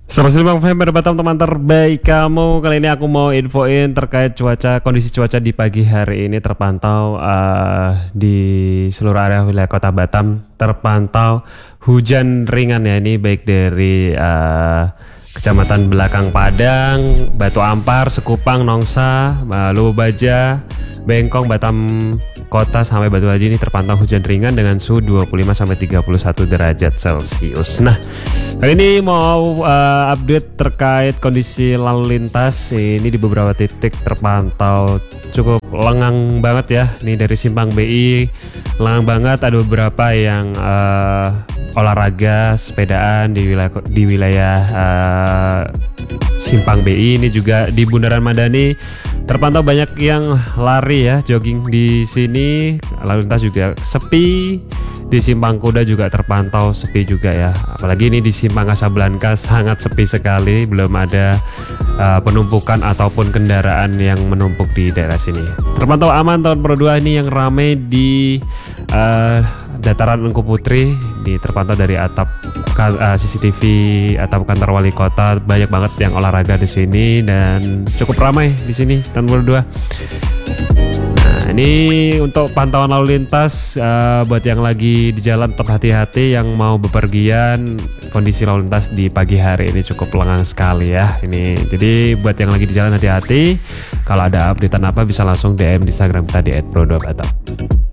Selamat siang Bang Fem, pada Batam teman terbaik kamu. Kali ini aku mau infoin terkait cuaca, kondisi cuaca di pagi hari ini terpantau di seluruh area wilayah kota Batam terpantau hujan ringan ya. Ini baik dari Kecamatan Belakang Padang, Batu Ampar, Sekupang, Nongsa, Luwu Baja, Bengkong, Batam Kota sampai Batu Haji ini terpantau hujan ringan dengan suhu 25-31 derajat Celcius. Nah, kali ini mau update terkait kondisi lalu lintas. Ini di beberapa titik terpantau cukup lengang banget ya. Ini dari Simpang BI lengang banget. Ada beberapa yang olahraga sepedaan di wilayah Simpang BI. Ini juga di Bundaran Madani terpantau banyak yang lari ya, jogging di sini. Lalu lintas juga sepi. Di Simpang Kuda juga terpantau sepi juga ya. Apalagi ini di Simpang Kasablanka sangat sepi sekali, belum ada penumpukan ataupun kendaraan yang menumpuk di daerah sini. Terpantau aman tahun Pro 2 ini. Yang ramai di Dataran Engku Putri, terpantau dari atap CCTV atap kantor wali kota. Banyak banget yang olahraga di sini dan cukup ramai di sini tahun Pro 2. Nah, ini untuk pantauan lalu lintas buat yang lagi di jalan tetap hati-hati. Yang mau bepergian, kondisi lalu lintas di pagi hari ini cukup lengang sekali ya. Ini jadi buat yang lagi di jalan hati-hati. Kalau ada updatean apa bisa langsung DM di Instagram kita di @pro2batam.